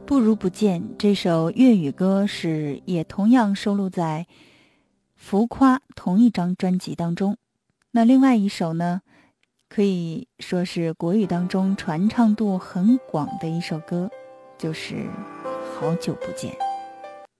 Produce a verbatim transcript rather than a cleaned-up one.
不如不见这首粤语歌是也同样收录在浮夸同一张专辑当中。那另外一首呢，可以说是国语当中传唱度很广的一首歌，就是好久不见。